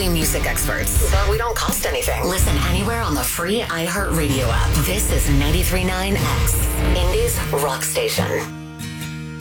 indie music experts, but we don't cost anything. Listen anywhere on the free iHeartRadio app. This is 93.9 X, Indie's rock station.